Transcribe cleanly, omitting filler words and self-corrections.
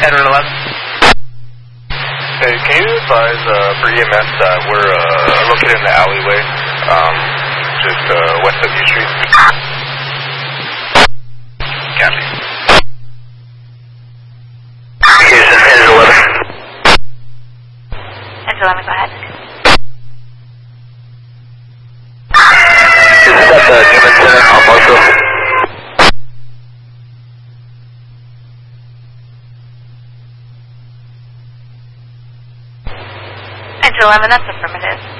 Edward 11. Hey, can you advise for EMS that we're located in the alleyway, just west of U Street? Copy. Houston, Edward 11. Edward 11, go ahead. This is at the Newman Center on Marshall. Edward 11, that's affirmative.